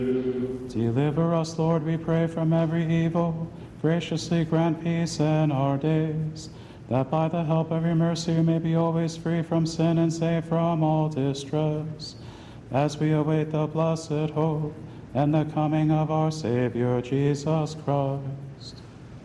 Deliver us, Lord, we pray, from every evil. Graciously grant peace in our days, that by the help of your mercy we may be always free from sin and safe from all distress, as we await the blessed hope and the coming of our Savior, Jesus Christ.